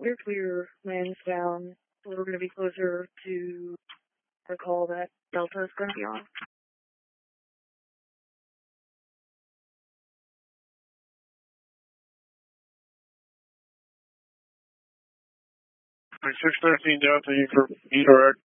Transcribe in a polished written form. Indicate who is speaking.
Speaker 1: we're clear, lands down. We're going to be closer to the call that Delta is going to be on.
Speaker 2: 613 Delta, you for redirect.